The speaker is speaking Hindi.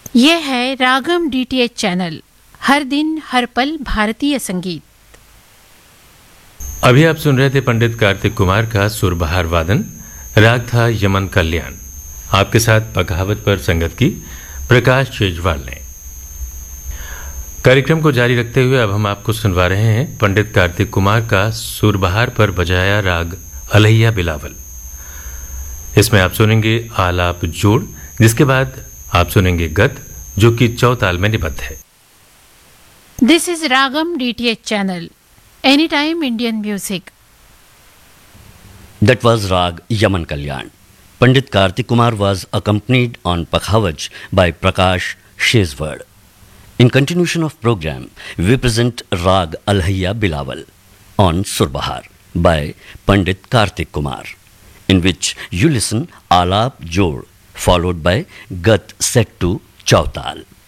ये है रागम डीटीएच चैनल, हर दिन हर पल भारतीय संगीत। अभी आप सुन रहे थे पंडित कार्तिक कुमार का सुरबहार वादन, राग था यमन कल्याण। आपके साथ पखावत पर संगत की प्रकाश शेजवाल ने। कार्यक्रम को जारी रखते हुए अब हम आपको सुनवा रहे हैं पंडित कार्तिक कुमार का सुरबहार पर बजाया राग अलैया बिलावल। इसमें आप सुनेंगे आलाप जोड़, जिसके बाद आप सुनेंगे गत, जो कि चौताल में निबद्ध है। This is ragam DTH channel, any time Indian music. That was Rag Yaman Kalyan. Pandit Kartik Kumar was accompanied on Pakhavaj by Prakash Shezward. In continuation of program, we present Rag Alhaiya Bilawal on Surbahar by Pandit Kartik Kumar, in which you listen Alap Jod followed by Gat set to Chautal.